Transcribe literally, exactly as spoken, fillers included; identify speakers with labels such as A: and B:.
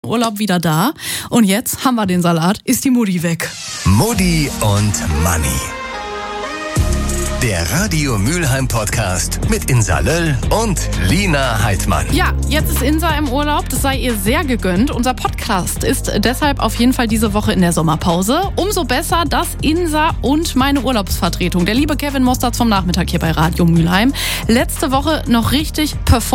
A: Urlaub wieder da. Und jetzt haben wir den Salat. Ist die Mutti weg?
B: Mutti und Manni. Der Radio Mülheim Podcast mit Insa Löll und Lina Heidmann.
A: Ja, jetzt ist Insa im Urlaub. Das sei ihr sehr gegönnt. Unser Podcast ist deshalb auf jeden Fall diese Woche in der Sommerpause. Umso besser, dass Insa und meine Urlaubsvertretung, der liebe Kevin Mostert vom Nachmittag hier bei Radio Mülheim, letzte Woche noch richtig performt